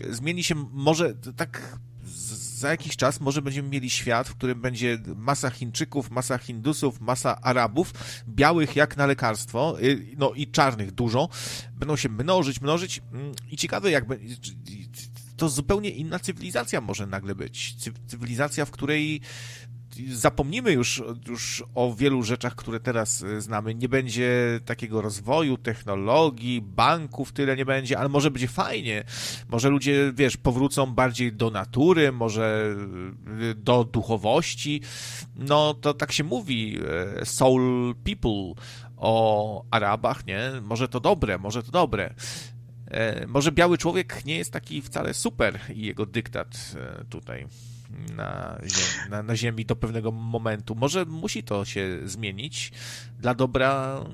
zmieni się może tak za jakiś czas może będziemy mieli świat, w którym będzie masa Chińczyków, masa Hindusów, masa Arabów, białych jak na lekarstwo, no i czarnych dużo, będą się mnożyć i ciekawe to zupełnie inna cywilizacja może nagle być. Cywilizacja, w której zapomnimy już o wielu rzeczach, które teraz znamy. Nie będzie takiego rozwoju, technologii, banków tyle nie będzie, ale może będzie fajnie. Może ludzie, powrócą bardziej do natury, może do duchowości. No to tak się mówi, soul people o Arabach, nie? Może to dobre. Może biały człowiek nie jest taki wcale super i jego dyktat tutaj na Ziemi do pewnego momentu. Może musi to się zmienić dla dobra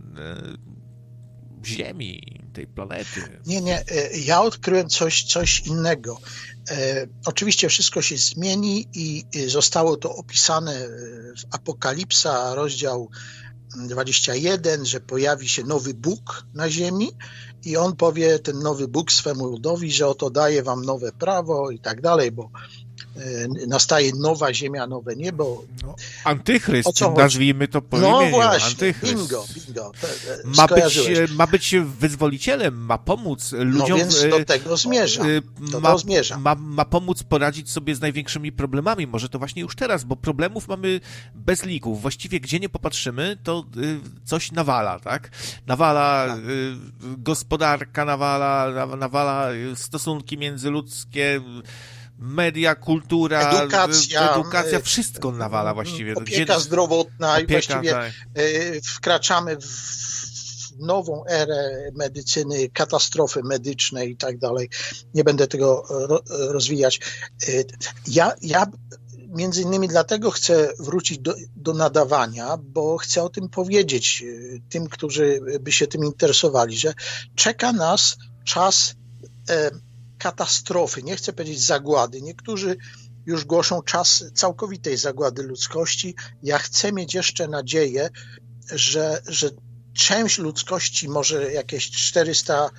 Ziemi, tej planety. Nie, ja odkryłem coś innego. Oczywiście wszystko się zmieni i zostało to opisane w Apokalipsa, rozdział 21, że pojawi się nowy Bóg na ziemi i on powie, ten nowy Bóg swemu ludowi, że oto daje wam nowe prawo i tak dalej, bo nastaje nowa ziemia, nowe niebo. No, antychryst, nazwijmy to po imieniu. No właśnie, antychryst. Bingo. Ma być wyzwolicielem, ma pomóc ludziom. No więc do tego zmierza. Ma pomóc poradzić sobie z największymi problemami. Może to właśnie już teraz, bo problemów mamy bez lików. Właściwie gdzie nie popatrzymy, to coś nawala, tak? Nawala gospodarka, nawala stosunki międzyludzkie, media, kultura, edukacja, wszystko nawala właściwie. Opieka zdrowotna i właściwie tak. Wkraczamy w nową erę medycyny, katastrofy medyczne i tak dalej. Nie będę tego rozwijać. Ja między innymi dlatego chcę wrócić do nadawania, bo chcę o tym powiedzieć tym, którzy by się tym interesowali, że czeka nas czas katastrofy, nie chcę powiedzieć zagłady. Niektórzy już głoszą czas całkowitej zagłady ludzkości. Ja chcę mieć jeszcze nadzieję, że część ludzkości, może jakieś 400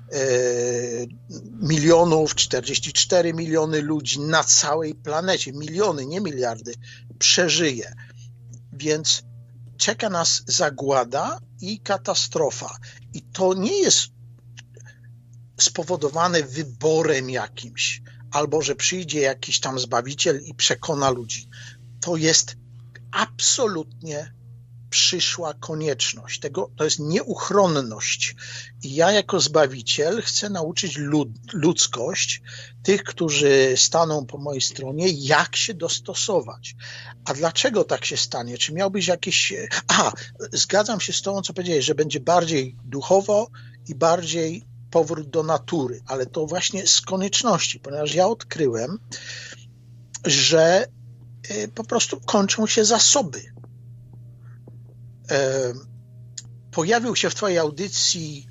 milionów, 44 miliony ludzi na całej planecie, miliony, nie miliardy, przeżyje. Więc czeka nas zagłada i katastrofa. I to nie jest spowodowane wyborem jakimś, albo że przyjdzie jakiś tam Zbawiciel i przekona ludzi. To jest absolutnie przyszła konieczność. To jest nieuchronność. I ja jako Zbawiciel chcę nauczyć ludzkość, tych, którzy staną po mojej stronie, jak się dostosować. A dlaczego tak się stanie? Czy miałbyś jakieś... zgadzam się z tobą, co powiedziałeś, że będzie bardziej duchowo i bardziej powrót do natury, ale to właśnie z konieczności, ponieważ ja odkryłem, że po prostu kończą się zasoby. Pojawił się w twojej audycji,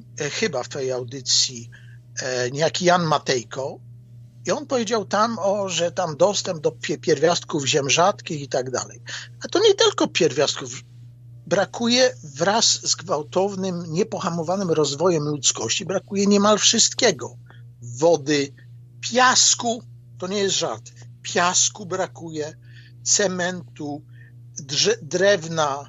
niejaki Jan Matejko i on powiedział tam, że tam dostęp do pierwiastków ziem rzadkich i tak dalej. A to nie tylko pierwiastków. Brakuje wraz z gwałtownym, niepohamowanym rozwojem ludzkości, brakuje niemal wszystkiego. Wody, piasku, to nie jest żart, piasku brakuje, cementu, drewna,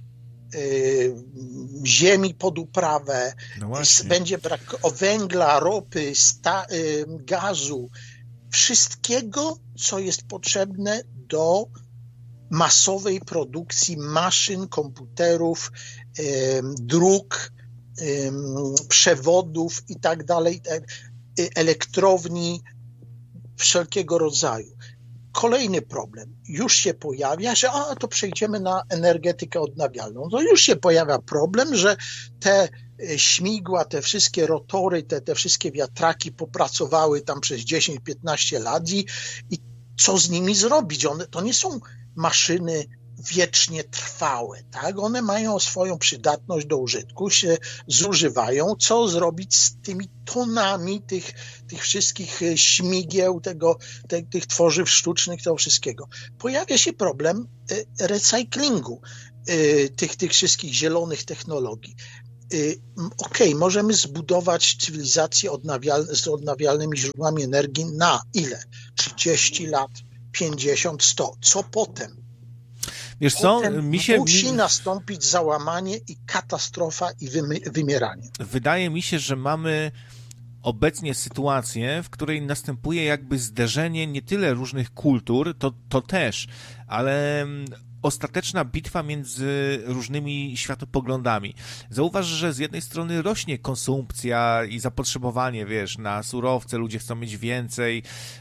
ziemi pod uprawę, będzie brak węgla, ropy, gazu, wszystkiego, co jest potrzebne do masowej produkcji maszyn, komputerów, dróg, przewodów i tak dalej, elektrowni wszelkiego rodzaju. Kolejny problem już się pojawia, że to przejdziemy na energetykę odnawialną. To już się pojawia problem, że te śmigła, te wszystkie rotory, te wszystkie wiatraki popracowały tam przez 10-15 lat i co z nimi zrobić? To nie są maszyny wiecznie trwałe, tak? One mają swoją przydatność do użytku, się zużywają. Co zrobić z tymi tonami tych wszystkich śmigieł, tych tworzyw sztucznych, tego wszystkiego? Pojawia się problem recyklingu tych wszystkich zielonych technologii. Okej, możemy zbudować cywilizację z odnawialnymi źródłami energii na ile? 30 lat, 50, 100. Co potem? Wiesz co, musi nastąpić załamanie i katastrofa i wymieranie. Wydaje mi się, że mamy obecnie sytuację, w której następuje jakby zderzenie nie tyle różnych kultur, to też, ale ostateczna bitwa między różnymi światopoglądami. Zauważ, że z jednej strony rośnie konsumpcja i zapotrzebowanie, wiesz, na surowce, ludzie chcą mieć więcej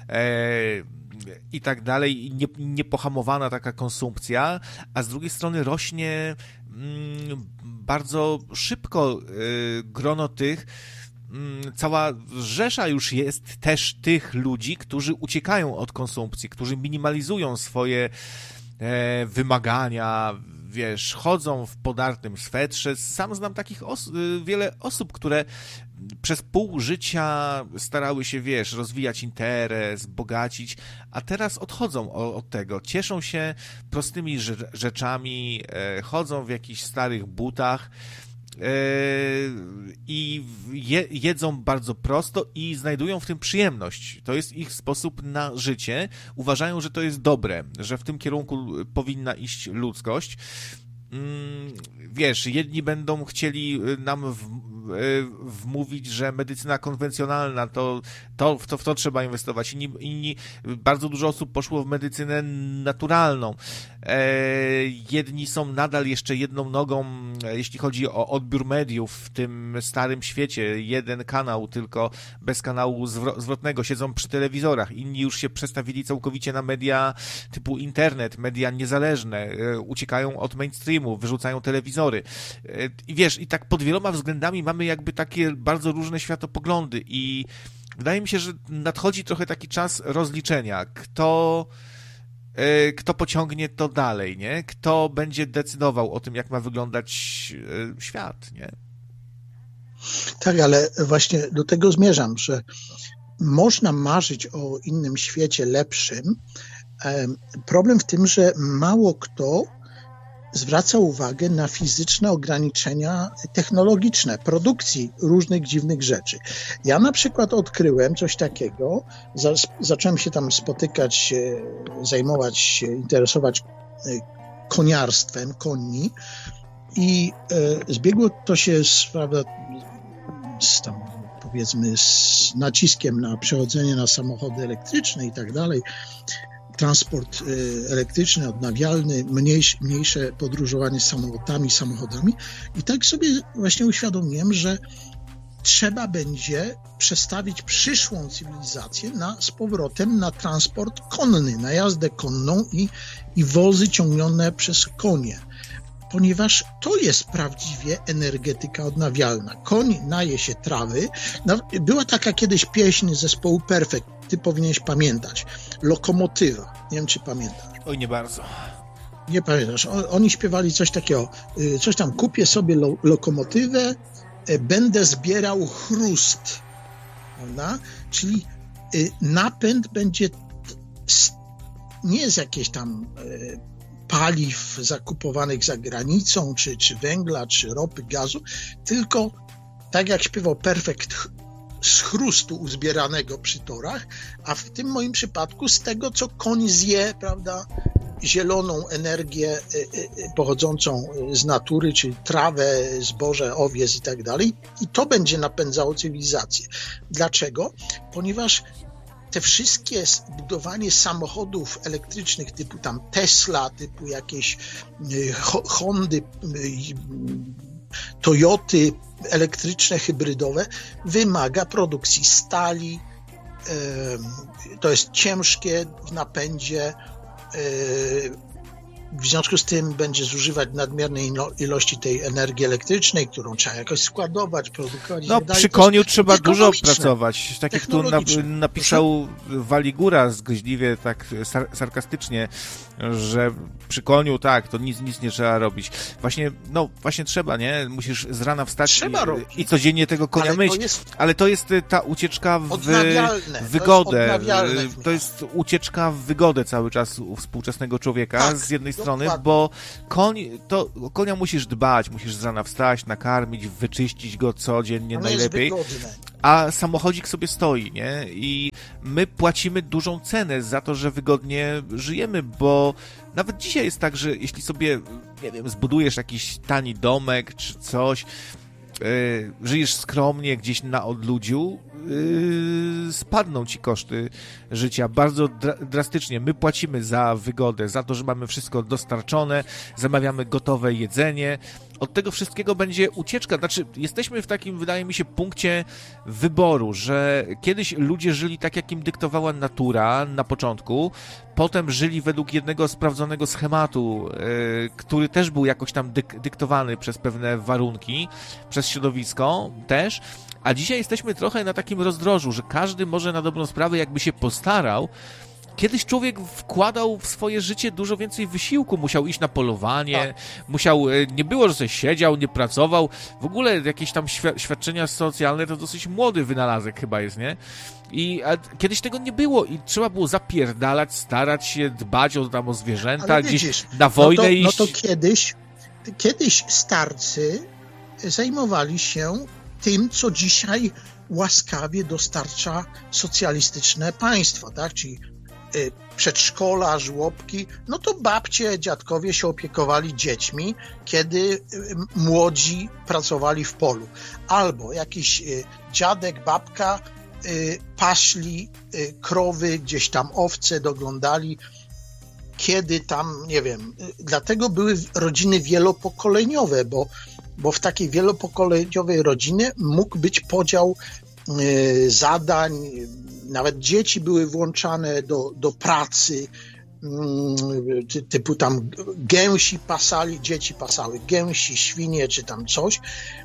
i tak dalej, niepohamowana taka konsumpcja, a z drugiej strony rośnie bardzo szybko grono tych, cała rzesza już jest też tych ludzi, którzy uciekają od konsumpcji, którzy minimalizują swoje wymagania, wiesz, chodzą w podartym swetrze. Sam znam takich wiele osób, które przez pół życia starały się, wiesz, rozwijać interes, bogacić, a teraz odchodzą od tego. Cieszą się prostymi rzeczami, chodzą w jakichś starych butach, i jedzą bardzo prosto i znajdują w tym przyjemność. To jest ich sposób na życie. Uważają, że to jest dobre, że w tym kierunku powinna iść ludzkość. Wiesz, jedni będą chcieli nam wmówić, że medycyna konwencjonalna w to trzeba inwestować. Inni, bardzo dużo osób poszło w medycynę naturalną. Jedni są nadal jeszcze jedną nogą, jeśli chodzi o odbiór mediów w tym starym świecie. Jeden kanał, tylko bez kanału zwrotnego, siedzą przy telewizorach. Inni już się przestawili całkowicie na media typu internet, media niezależne, uciekają od mainstreamu, wyrzucają telewizory. I wiesz, i tak pod wieloma względami mamy jakby takie bardzo różne światopoglądy i wydaje mi się, że nadchodzi trochę taki czas rozliczenia. Kto pociągnie to dalej, nie? Kto będzie decydował o tym, jak ma wyglądać świat, nie? Tak, ale właśnie do tego zmierzam, że można marzyć o innym świecie lepszym. Problem w tym, że mało kto zwraca uwagę na fizyczne ograniczenia technologiczne produkcji różnych dziwnych rzeczy. Ja na przykład odkryłem coś takiego, zacząłem się tam spotykać, zajmować się, interesować koniarstwem, koni i zbiegło to się z naciskiem na przechodzenie na samochody elektryczne i tak dalej. Transport elektryczny, odnawialny, mniejsze podróżowanie samochodami. I tak sobie właśnie uświadomiłem, że trzeba będzie przestawić przyszłą cywilizację z powrotem na transport konny, na jazdę konną i wozy ciągnione przez konie. Ponieważ to jest prawdziwie energetyka odnawialna. Koń naje się trawy. Była taka kiedyś pieśń zespołu Perfect, ty powinieneś pamiętać. Lokomotywa. Nie wiem, czy pamiętasz. Oj, nie bardzo. Nie pamiętasz. Oni śpiewali coś takiego. Coś tam, kupię sobie lokomotywę, będę zbierał chrust. Prawda? Czyli napęd będzie nie z jakiejś tam paliw zakupowanych za granicą, czy węgla, czy ropy, gazu, tylko tak jak śpiewał Perfect, z chrustu uzbieranego przy torach, a w tym moim przypadku z tego, co koń zje, prawda, zieloną energię pochodzącą z natury, czyli trawę, zboże, owiec i tak dalej, i to będzie napędzało cywilizację. Dlaczego? Ponieważ te wszystkie budowanie samochodów elektrycznych typu tam Tesla, typu jakieś Hondy, Toyoty elektryczne, hybrydowe, wymaga produkcji stali, to jest ciężkie w napędzie, w związku z tym będzie zużywać nadmiernej ilości tej energii elektrycznej, którą trzeba jakoś składować, produkować. No, przy koniu trzeba dużo pracować. Tak jak tu napisał Waligura zgryźliwie, tak sarkastycznie, że przy koniu tak, to nic nie trzeba robić. Właśnie trzeba, nie? Musisz z rana wstać i codziennie tego konia myć. Ale to jest ta ucieczka w wygodę. To jest ucieczka w wygodę cały czas u współczesnego człowieka. Tak, z jednej strony strony, Dokładnie. bo konia musisz dbać, musisz z rana wstać, nakarmić, wyczyścić go codziennie Ono najlepiej. jest wygodne. A samochodzik sobie stoi, nie? I my płacimy dużą cenę za to, że wygodnie żyjemy, bo nawet dzisiaj jest tak, że jeśli sobie, nie wiem, zbudujesz jakiś tani domek czy coś, żyjesz skromnie gdzieś na odludziu, spadną ci koszty życia bardzo drastycznie. My płacimy za wygodę, za to, że mamy wszystko dostarczone, zamawiamy gotowe jedzenie. Od tego wszystkiego będzie ucieczka. Znaczy, jesteśmy w takim, wydaje mi się, punkcie wyboru, że kiedyś ludzie żyli tak, jak im dyktowała natura na początku, potem żyli według jednego sprawdzonego schematu, który też był jakoś tam dyktowany przez pewne warunki, przez środowisko też, a dzisiaj jesteśmy trochę na takim rozdrożu, że każdy może na dobrą sprawę jakby się postarał. Kiedyś człowiek wkładał w swoje życie dużo więcej wysiłku, musiał iść na polowanie, nie było, że sobie siedział, nie pracował, w ogóle jakieś tam świadczenia socjalne to dosyć młody wynalazek chyba jest, nie? Kiedyś tego nie było i trzeba było zapierdalać, starać się, dbać o zwierzęta, Ale gdzieś widzisz, na wojnę iść. No to kiedyś starcy zajmowali się tym, co dzisiaj łaskawie dostarcza socjalistyczne państwo, tak? Czyli przedszkola, żłobki, no to babcie, dziadkowie się opiekowali dziećmi, kiedy młodzi pracowali w polu. Albo jakiś dziadek, babka paśli krowy, gdzieś tam owce doglądali, kiedy tam, nie wiem, dlatego były rodziny wielopokoleniowe, bo w takiej wielopokoleniowej rodzinie mógł być podział zadań, nawet dzieci były włączane do pracy, typu tam gęsi pasali, dzieci pasały gęsi, świnie czy tam coś.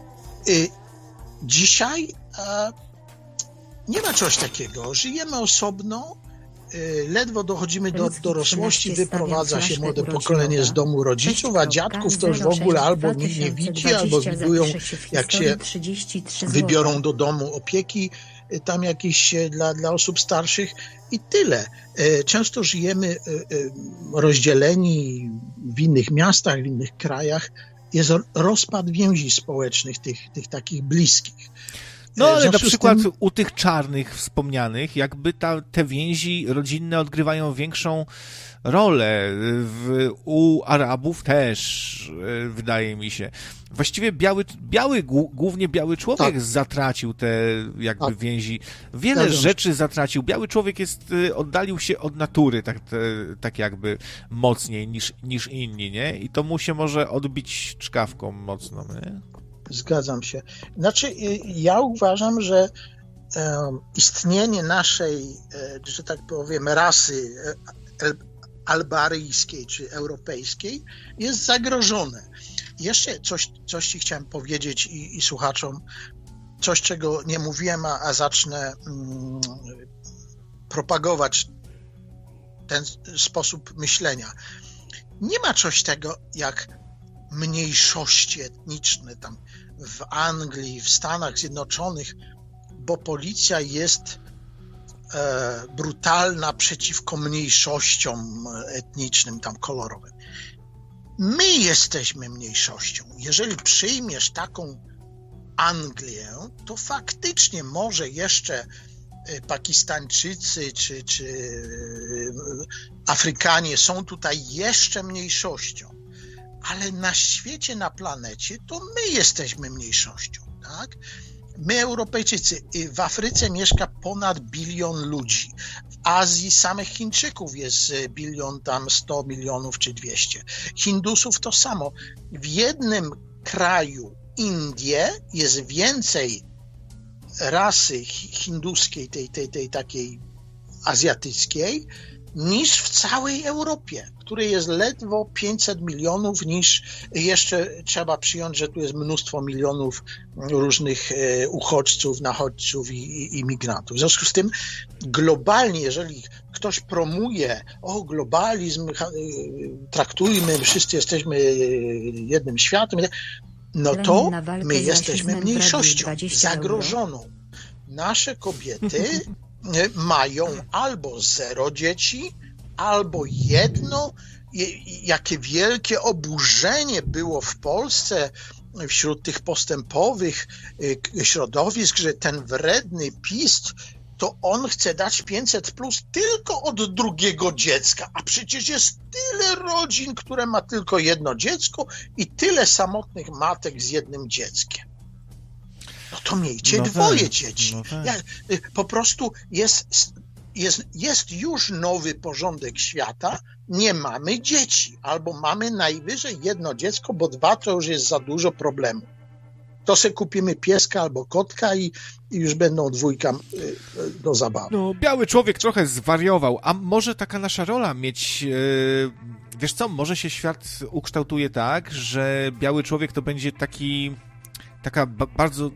Dzisiaj nie ma czegoś takiego. Żyjemy osobno, ledwo dochodzimy do dorosłości, wyprowadza się młode pokolenie z domu rodziców, a dziadków to już w ogóle albo nikt nie widzi, albo widują, jak się wybiorą do domu opieki tam jakieś dla osób starszych i tyle. Często żyjemy rozdzieleni w innych miastach, w innych krajach. Jest rozpad więzi społecznych, tych takich bliskich. No ale na przykład u tych czarnych wspomnianych, jakby te więzi rodzinne odgrywają większą rolę. U Arabów też, wydaje mi się. Właściwie głównie biały człowiek zatracił te jakby więzi. Wiele rzeczy zatracił. Biały człowiek oddalił się od natury tak jakby mocniej niż inni, nie? I to mu się może odbić czkawką mocno, nie? Zgadzam się. Znaczy, ja uważam, że istnienie naszej, że tak powiem, rasy albaryjskiej czy europejskiej jest zagrożone. Jeszcze coś ci chciałem powiedzieć i słuchaczom, coś, czego nie mówiłem, a zacznę propagować ten sposób myślenia. Nie ma czegoś tego jak mniejszości etniczne tam w Anglii, w Stanach Zjednoczonych, bo policja jest brutalna przeciwko mniejszościom etnicznym, tam kolorowym. My jesteśmy mniejszością. Jeżeli przyjmiesz taką Anglię, to faktycznie może jeszcze Pakistańczycy czy Afrykanie są tutaj jeszcze mniejszością. Ale na świecie, na planecie, to my jesteśmy mniejszością, tak? My, Europejczycy, w Afryce mieszka ponad 1 bilion ludzi. W Azji samych Chińczyków jest 1 bilion, tam 100 milionów czy 200. Hindusów to samo. W jednym kraju, Indie, jest więcej rasy hinduskiej, tej takiej azjatyckiej, niż w całej Europie, której jest ledwo 500 milionów, niż jeszcze trzeba przyjąć, że tu jest mnóstwo milionów różnych uchodźców, nachodźców i imigrantów. W związku z tym globalnie, jeżeli ktoś promuje globalizm, traktujmy, wszyscy jesteśmy jednym światem, no to my jesteśmy mniejszością zagrożoną. Nasze kobiety mają albo 0 dzieci, albo 1, jakie wielkie oburzenie było w Polsce wśród tych postępowych środowisk, że ten wredny PiS, to on chce dać 500 plus tylko od drugiego dziecka, a przecież jest tyle rodzin, które ma tylko jedno dziecko i tyle samotnych matek z jednym dzieckiem. No to miejcie dwoje dzieci. Po prostu jest już nowy porządek świata, nie mamy dzieci, albo mamy najwyżej jedno dziecko, bo 2 to już jest za dużo problemu. To sobie kupimy pieska albo kotka i już będą 2 do zabawy. No, biały człowiek trochę zwariował, a może taka nasza rola mieć... Wiesz co, może się świat ukształtuje tak, że biały człowiek to będzie taka bardzo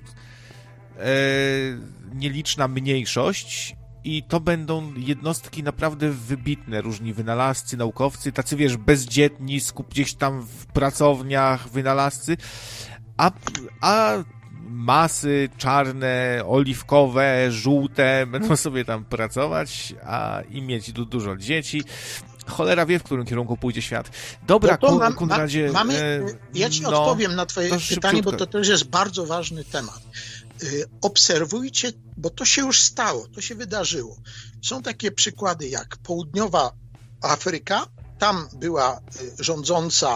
nieliczna mniejszość i to będą jednostki naprawdę wybitne, różni wynalazcy, naukowcy, tacy wiesz, bezdzietni, gdzieś tam w pracowniach wynalazcy, a masy czarne, oliwkowe, żółte będą sobie tam pracować i mieć dużo dzieci. Cholera wie, w którym kierunku pójdzie świat. Dobra, Konradzie... Ja ci odpowiem na twoje pytanie, bo to też jest bardzo ważny temat. Obserwujcie, bo to się już stało, to się wydarzyło. Są takie przykłady jak południowa Afryka, tam była rządząca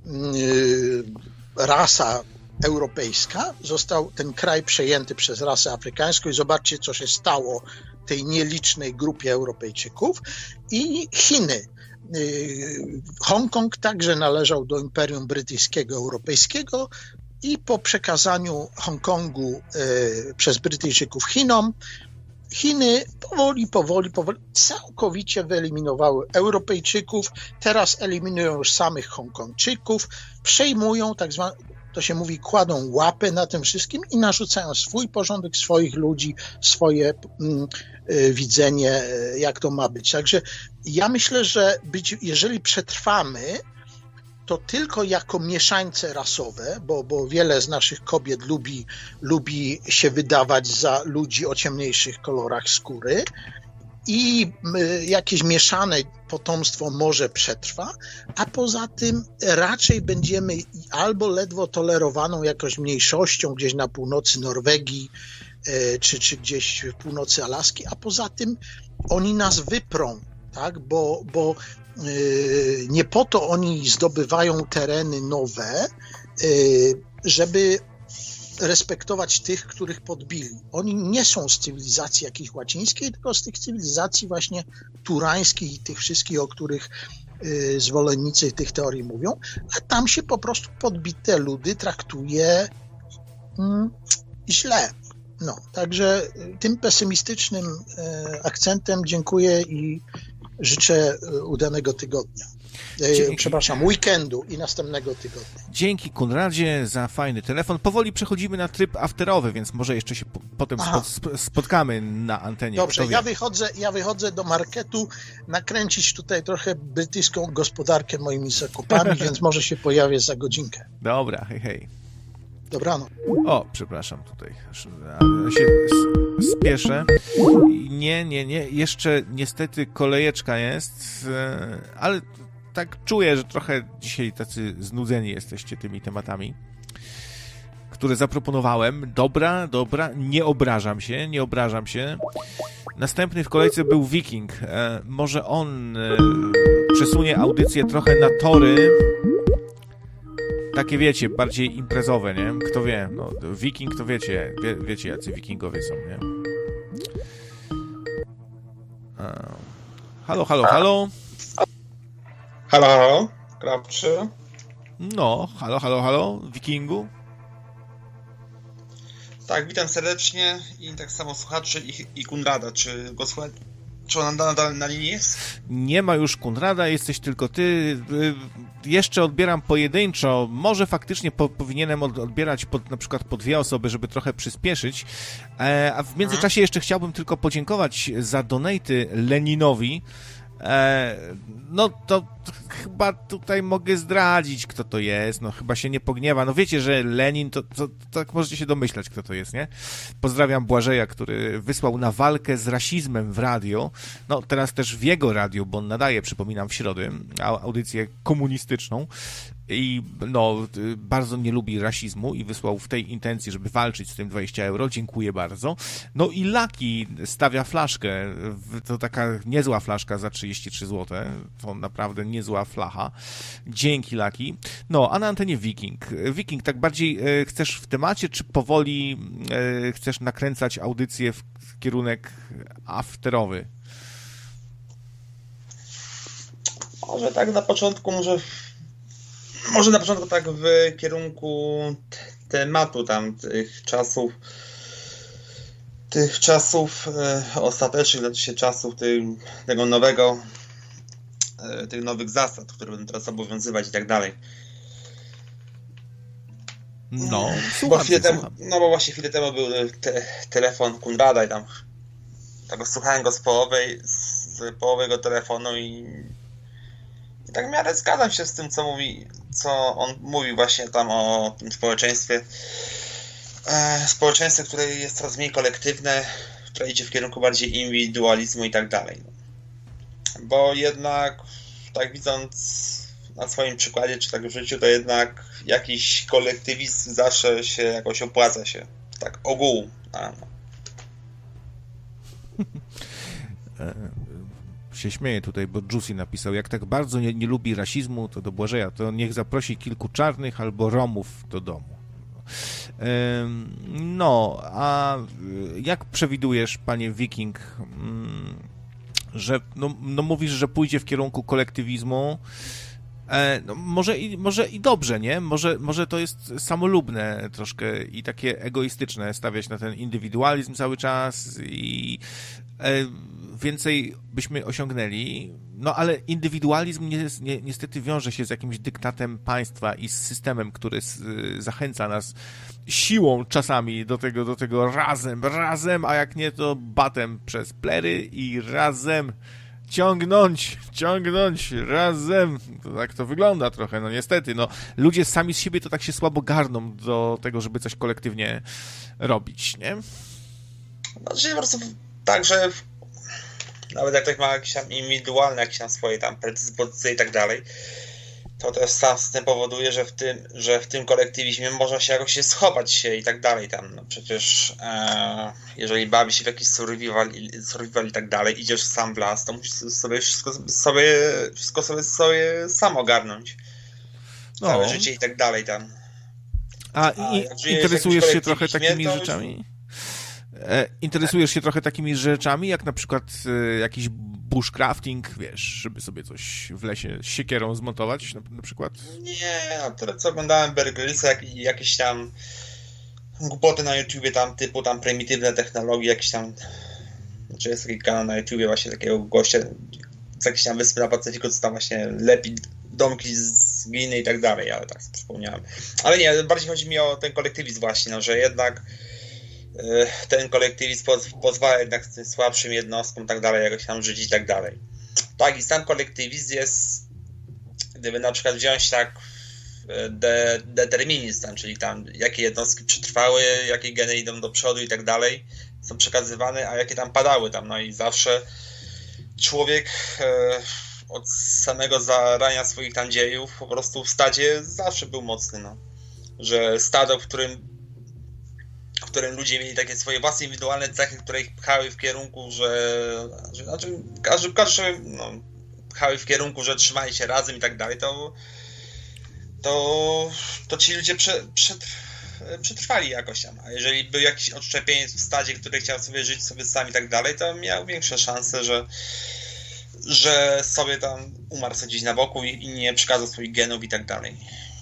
rasa europejska, został ten kraj przejęty przez rasę afrykańską i zobaczcie, co się stało tej nielicznej grupie Europejczyków. I Chiny. Hongkong także należał do Imperium Brytyjskiego Europejskiego i po przekazaniu Hongkongu przez Brytyjczyków Chinom, Chiny powoli całkowicie wyeliminowały Europejczyków, teraz eliminują już samych Hongkongczyków, przejmują tak zwane, to się mówi, kładą łapę na tym wszystkim i narzucają swój porządek, swoich ludzi, swoje widzenie, jak to ma być. Także ja myślę, że jeżeli przetrwamy, to tylko jako mieszańce rasowe, bo wiele z naszych kobiet lubi się wydawać za ludzi o ciemniejszych kolorach skóry i jakieś mieszane potomstwo może przetrwa, a poza tym raczej będziemy albo ledwo tolerowaną jakąś mniejszością gdzieś na północy Norwegii czy gdzieś w północy Alaski, a poza tym oni nas wyprą, tak? Bo nie po to oni zdobywają tereny nowe, żeby respektować tych, których podbili. Oni nie są z cywilizacji jakiejś łacińskiej, tylko z tych cywilizacji właśnie turańskich i tych wszystkich, o których zwolennicy tych teorii mówią, a tam się po prostu podbite ludy traktuje źle. No, także tym pesymistycznym akcentem dziękuję i życzę udanego tygodnia. Weekendu i następnego tygodnia. Dzięki, Konradzie, za fajny telefon. Powoli przechodzimy na tryb afterowy, więc może jeszcze się potem spotkamy na antenie. Dobrze, ja wychodzę do marketu, nakręcić tutaj trochę brytyjską gospodarkę moimi zakupami, więc może się pojawię za godzinkę. Dobra, hej. Dobranoc. O, przepraszam, tutaj się spieszę. Nie, jeszcze niestety kolejeczka jest, ale tak czuję, że trochę dzisiaj tacy znudzeni jesteście tymi tematami, które zaproponowałem. Dobra, nie obrażam się. Następny w kolejce był Wiking. Może on przesunie audycję trochę na tory, takie wiecie, bardziej imprezowe, nie? Kto wie, no, Wiking to wiecie jacy wikingowie są, nie? Halo? Halo, Krawczy? No, halo, Wikingu? Tak, witam serdecznie i tak samo słuchaczy i Konrada. Czy on nadal na linii jest? Nie ma już Konrada, jesteś tylko ty. Jeszcze odbieram pojedynczo. Może faktycznie powinienem odbierać na przykład po 2 osoby, żeby trochę przyspieszyć. A w międzyczasie jeszcze chciałbym tylko podziękować za donaty Leninowi. No chyba tutaj mogę zdradzić, kto to jest, no chyba się nie pogniewa. No wiecie, że Lenin, to tak możecie się domyślać, kto to jest, nie? Pozdrawiam Błażeja, który wysłał na walkę z rasizmem w radio, no teraz też w jego radio, bo on nadaje, przypominam, w środę, audycję komunistyczną i no bardzo nie lubi rasizmu i wysłał w tej intencji, żeby walczyć z tym 20 euro, dziękuję bardzo. No i Laki stawia flaszkę, to taka niezła flaszka za 33 zł, to naprawdę niezła flacha, dzięki Laki. No, a na antenie Wiking. Wiking, tak bardziej chcesz w temacie, czy powoli chcesz nakręcać audycję w kierunek afterowy? Może tak na początku, może na początku tak w kierunku tematu tam tych czasów ostatecznych, znaczy czasów tego nowego, tych nowych zasad, które będą teraz obowiązywać i tak dalej. No, słucham. Bo właśnie chwilę temu był telefon Kunrada i tam tak słuchałem go z połowy jego telefonu i tak w miarę zgadzam się z tym, co on mówi właśnie tam o tym społeczeństwie. Społeczeństwie, które jest coraz mniej kolektywne, które idzie w kierunku bardziej indywidualizmu i tak dalej. Bo jednak, tak widząc na swoim przykładzie, czy tak w życiu, to jednak jakiś kolektywizm zawsze się jakoś opłaca się. Tak ogółu. Się śmieję tutaj, bo Juicy napisał, jak tak bardzo nie lubi rasizmu, to do Błażeja, to niech zaprosi kilku czarnych albo Romów do domu. No, a jak przewidujesz, panie Wiking, że no mówisz, że pójdzie w kierunku kolektywizmu, no może i dobrze, nie? Może to jest samolubne troszkę i takie egoistyczne, stawiać na ten indywidualizm cały czas i więcej byśmy osiągnęli, no ale indywidualizm niestety wiąże się z jakimś dyktatem państwa i z systemem, który zachęca nas siłą czasami do tego razem, a jak nie, to batem przez plery i razem ciągnąć razem. To tak to wygląda trochę, no niestety. No, ludzie sami z siebie to tak się słabo garną do tego, żeby coś kolektywnie robić, nie? Znaczy po prostu tak, że nawet jak ktoś ma jakieś tam indywidualne, jakieś tam swoje tam predyspozycje i tak dalej, to też sam z tym powoduje, że w tym kolektywizmie można się jakoś schować się i tak dalej tam. No przecież jeżeli bawi się w jakiś survival i tak dalej, idziesz sam w las, to musisz sobie wszystko sobie sam ogarnąć. Całe życie i tak dalej tam. A interesujesz się trochę takimi rzeczami? Interesujesz się trochę takimi rzeczami, jak na przykład jakiś bushcrafting, wiesz, żeby sobie coś w lesie siekierą zmontować na przykład? Nie, no tyle co oglądałem Bear Grylsa, jakieś tam głupoty na YouTubie tam typu tam prymitywne technologie, jakieś tam, znaczy jest taki kanał na YouTubie właśnie takiego gościa z jakiejś tam wyspy na Pacyfiku, co tam właśnie lepi domki z gliny i tak dalej, ale tak sobie wspomniałem. Ale nie, bardziej chodzi mi o ten kolektywizm właśnie, no, że jednak ten kolektywizm pozwala jednak tym słabszym jednostkom i tak dalej jakoś tam żyć i tak dalej. Tak, i sam kolektywizm jest, gdyby na przykład wziąć tak determinizm, tam, czyli tam jakie jednostki przetrwały, jakie geny idą do przodu i tak dalej, są przekazywane, a jakie tam padały tam, no i zawsze człowiek od samego zarania swoich tam dziejów po prostu w stadzie zawsze był mocny, no. Że stado, w którym ludzie mieli takie swoje własne indywidualne cechy, które ich pchały w kierunku, znaczy każdy no, pchały w kierunku, że trzymali się razem i tak dalej, to ci ludzie przetrwali jakoś tam. A jeżeli był jakiś odszczepieniec w stadzie, który chciał sobie żyć sobie sam i tak dalej, to miał większe szanse, że sobie tam umarł sobie gdzieś na boku i nie przekazał swoich genów i tak dalej.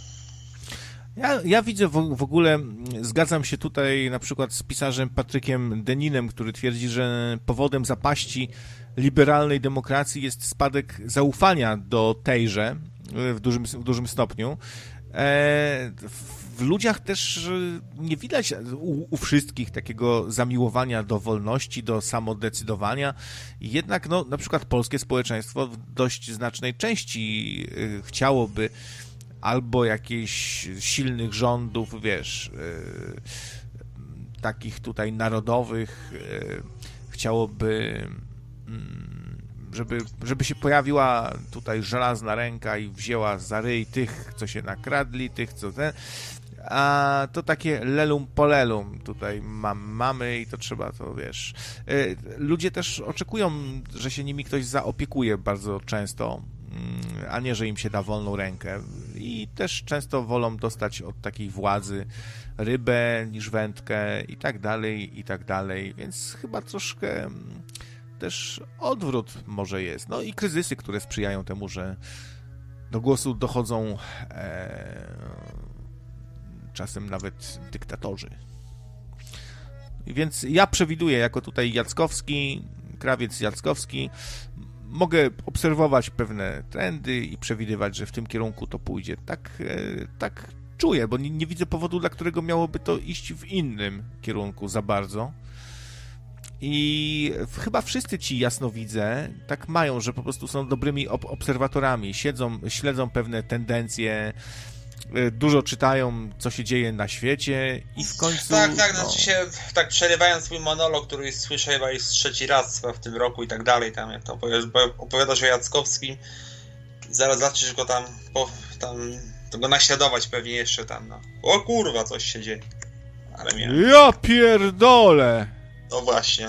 Ja widzę w ogóle, zgadzam się tutaj na przykład z pisarzem Patrykiem Deninem, który twierdzi, że powodem zapaści liberalnej demokracji jest spadek zaufania do tejże w dużym stopniu. w ludziach też nie widać u wszystkich takiego zamiłowania do wolności, do samodecydowania. Jednak no, na przykład polskie społeczeństwo w dość znacznej części chciałoby albo jakichś silnych rządów, wiesz, takich tutaj narodowych, chciałoby, żeby się pojawiła tutaj żelazna ręka i wzięła za ryj tych, co się nakradli, tych, co ten, a to takie lelum polelum tutaj mamy i to trzeba, to wiesz. Ludzie też oczekują, że się nimi ktoś zaopiekuje bardzo często, a nie, że im się da wolną rękę. I też często wolą dostać od takiej władzy rybę niż wędkę i tak dalej, więc chyba troszkę też odwrót może jest. No i kryzysy, które sprzyjają temu, że do głosu dochodzą czasem nawet dyktatorzy. Więc ja przewiduję, jako tutaj krawiec Jackowski, mogę obserwować pewne trendy i przewidywać, że w tym kierunku to pójdzie. Tak czuję, bo nie widzę powodu, dla którego miałoby to iść w innym kierunku za bardzo. I chyba wszyscy ci jasnowidze tak mają, że po prostu są dobrymi obserwatorami, śledzą pewne tendencje, dużo czytają, co się dzieje na świecie i w końcu... Tak, znaczy się, tak przerywając swój monolog, który słyszę chyba już trzeci raz w tym roku i tak dalej, tam jak to opowiadasz o Jackowskim, zaraz zaczniesz go tam to go naśladować pewnie jeszcze tam, no. O kurwa, coś się dzieje. Ale ja pierdolę! No właśnie.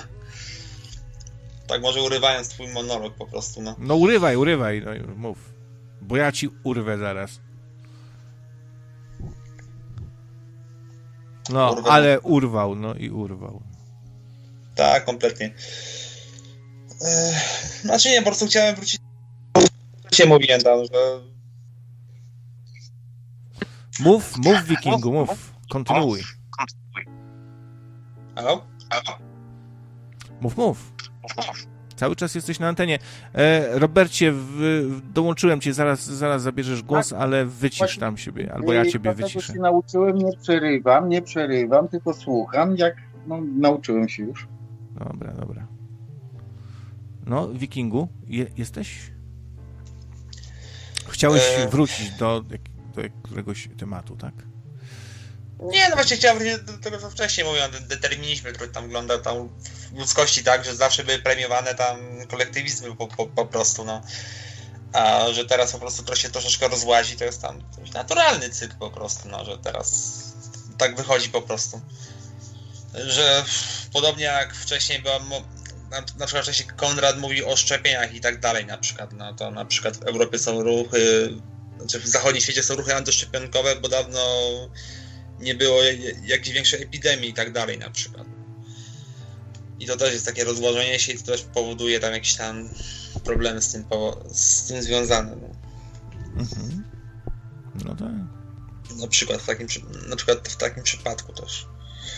Tak może urywając twój monolog po prostu, no. No urywaj, no mów. Bo ja ci urwę zaraz. No, ale urwał. Tak, kompletnie. Znaczy nie, po prostu chciałem wrócić. Cię mówiłem tam, że... Mów, Wikingu, mów. Kontynuuj. Halo? Mów. Cały czas jesteś na antenie. Robercie, dołączyłem cię, zaraz zabierzesz głos, ale wycisz tam siebie, albo ja ciebie wyciszę. Się nauczyłem, nie przerywam, tylko słucham, nauczyłem się już. Dobra. No, Wikingu, jesteś? Chciałeś wrócić do któregoś tematu, tak? Nie, no właśnie chciałem wrócić do tego, co wcześniej mówiłem, o determinizmie, który tam wygląda tam w ludzkości tak, że zawsze były premiowane tam kolektywizmy po prostu, no. A że teraz po prostu to się troszeczkę rozłazi, to jest tam naturalny cykl po prostu, no, że teraz tak wychodzi po prostu. Że podobnie jak wcześniej była, na przykład wcześniej Konrad mówił o szczepieniach i tak dalej na przykład, no to na przykład w Europie są ruchy, znaczy w zachodnim świecie są ruchy antyszczepionkowe, bo dawno nie było jakiejś większej epidemii i tak dalej na przykład. I to też jest takie rozłożenie się i to też powoduje tam jakieś tam problemy z tym związane. No. Mhm. No tak. Na przykład w takim przypadku też.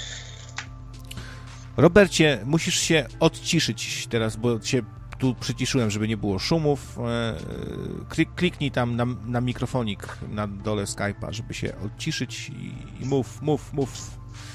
Robercie, musisz się odciszyć teraz, bo cię tu przyciszyłem, żeby nie było szumów. Kliknij tam na mikrofonik na dole Skype'a, żeby się odciszyć i mów.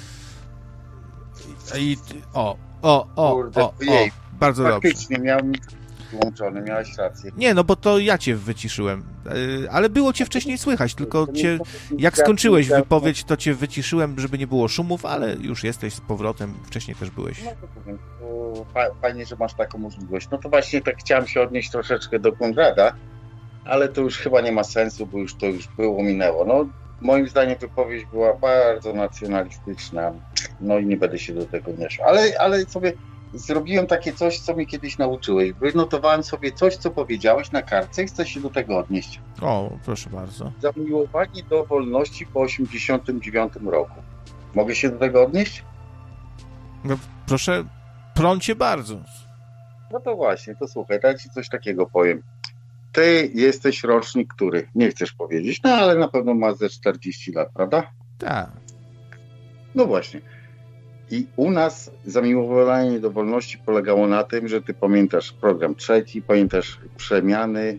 Bardzo dobrze. Faktycznie miałem włączony, miałeś rację. Nie, no bo to ja cię wyciszyłem, ale było cię wcześniej słychać, tylko jak skończyłeś wypowiedź, to cię wyciszyłem, żeby nie było szumów, ale już jesteś z powrotem, wcześniej też byłeś. No to powiem, fajnie, że masz taką możliwość. No to właśnie tak chciałem się odnieść troszeczkę do Konrada, ale to już chyba nie ma sensu, bo już to było, minęło. No, moim zdaniem wypowiedź była bardzo nacjonalistyczna, no i nie będę się do tego mieszał. Ale sobie zrobiłem takie coś, co mnie kiedyś nauczyłeś. Wynotowałem sobie coś, co powiedziałeś na kartce i chcę się do tego odnieść. O, proszę bardzo. Zamiłowanie do wolności po 1989 roku. Mogę się do tego odnieść? No, proszę, prącie bardzo. No to właśnie, to słuchaj, ja ci coś takiego powiem. Ty jesteś rocznik, który, nie chcesz powiedzieć, no ale na pewno ma ze 40 lat, prawda? Tak. No właśnie. I u nas zamiłowanie do wolności polegało na tym, że ty pamiętasz program trzeci, pamiętasz przemiany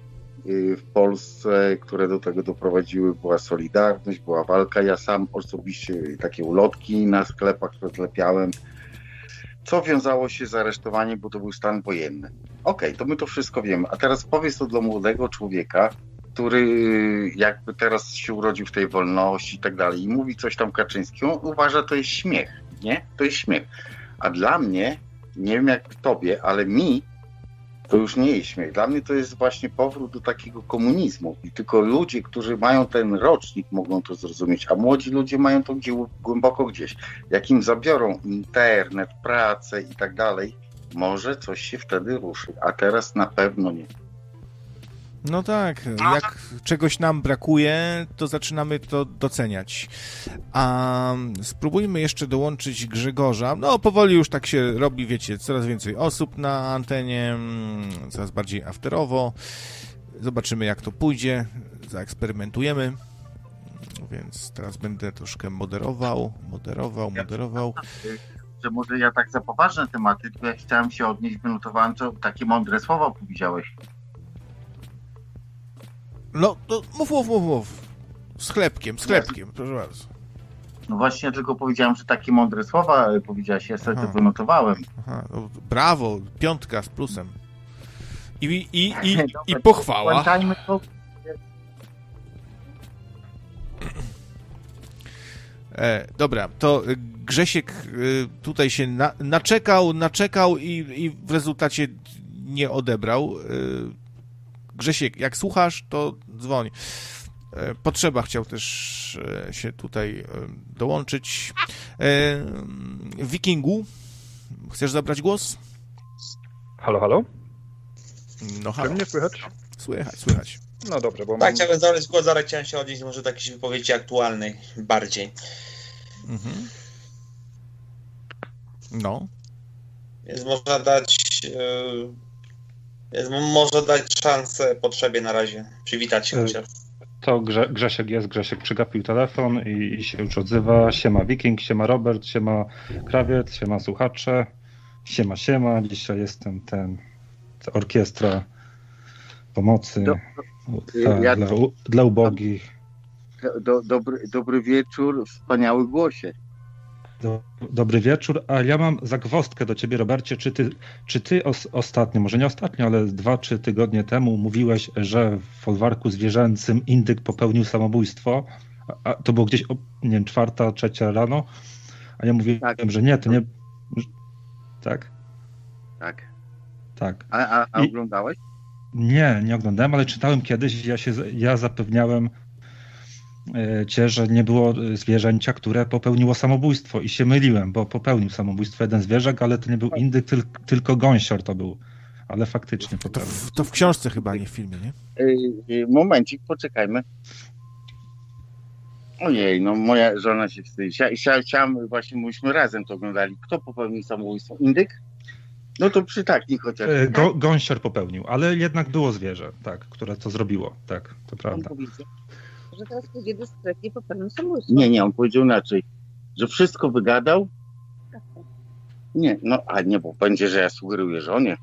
w Polsce, które do tego doprowadziły, była Solidarność, była walka. Ja sam osobiście takie ulotki na sklepach rozlepiałem, co wiązało się z aresztowaniem, bo to był stan wojenny. Okej, to my to wszystko wiemy. A teraz powiedz to dla młodego człowieka, który jakby teraz się urodził w tej wolności i tak dalej i mówi coś tam Kaczyński, on uważa, to jest śmiech, nie? To jest śmiech. A dla mnie, nie wiem jak tobie, ale mi to już nie jest śmiech. Dla mnie to jest właśnie powrót do takiego komunizmu. I tylko ludzie, którzy mają ten rocznik, mogą to zrozumieć, a młodzi ludzie mają to głęboko gdzieś. Jak im zabiorą internet, pracę i tak dalej, może coś się wtedy ruszy. A teraz na pewno nie. No tak, jak czegoś nam brakuje, to zaczynamy to doceniać. A spróbujmy jeszcze dołączyć Grzegorza. No powoli już tak się robi, wiecie, coraz więcej osób na antenie, coraz bardziej afterowo. Zobaczymy jak to pójdzie, zaeksperymentujemy. Więc teraz będę troszkę moderował. Że może ja tak za poważne tematy, tylko ja chciałem się odnieść, wynotowałem, co takie mądre słowa powiedziałeś. No, to mów. Z chlebkiem, proszę bardzo. No właśnie, tylko powiedziałem, że takie mądre słowa powiedziałeś, ja sobie to wynotowałem. Aha, no, brawo, 5 z plusem. I pochwała. Pamiętajmy to. Dobra, to Grzesiek tutaj się naczekał i w rezultacie nie odebrał. Grzesiek, jak słuchasz, to dzwoń. Potrzeba chciał też się tutaj dołączyć. Wikingu, chcesz zabrać głos? Halo? No halo. Czy mnie słychać? Słychać. No dobrze, bo Tak, chciałbym zabrać głos, zaraz chciałem się odnieść może do jakiejś wypowiedzi aktualnej bardziej. Mhm. No. Więc można dać szansę potrzebie na razie. Przywitać się chociaż. To Grzesiek przegapił telefon i się już odzywa. Siema Wiking, siema Robert, siema Krawiec, siema słuchacze, siema. Dzisiaj jestem ta orkiestra pomocy dla ubogich. Dobry wieczór, wspaniały głosie. Dobry wieczór, a ja mam zagwozdkę do ciebie, Robercie. Czy ty ostatnio, może nie ostatnio, ale 2-3 tygodnie temu mówiłeś, że w folwarku zwierzęcym indyk popełnił samobójstwo, a to było gdzieś o, nie wiem, 4-3 rano, a ja mówiłem, tak, że nie, to nie... Tak? Tak. A oglądałeś? Nie oglądałem, ale czytałem kiedyś, ja zapewniałem cię, że nie było zwierzęcia, które popełniło samobójstwo i się myliłem, bo popełnił samobójstwo jeden zwierzak, ale to nie był indyk, tylko gąsior to był, ale faktycznie popełnił. To w książce chyba, nie w filmie, nie? Momencik, poczekajmy. Ojej, no moja żona się wstydzi. Chciałem, właśnie myśmy razem to oglądali. Kto popełnił samobójstwo? Indyk? No to przytaknij chociaż. Gąsior popełnił, ale jednak było zwierzę, tak, które to zrobiło, tak, to prawda. Że teraz pójdzie do strefy i popełnił samobójstwo. Nie, on powiedział inaczej, że wszystko wygadał. Nie, bo będzie, że ja sugeruję żonie.